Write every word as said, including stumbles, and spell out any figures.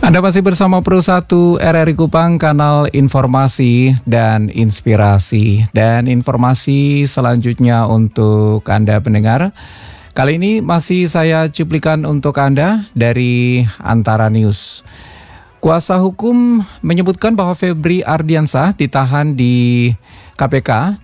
Anda masih bersama Pro satu R R I Kupang, kanal informasi dan inspirasi. Dan informasi selanjutnya untuk Anda pendengar. Kali ini masih saya cuplikan untuk Anda dari Antara News. Kuasa hukum menyebutkan bahwa Febri Ardiansah ditahan di K P K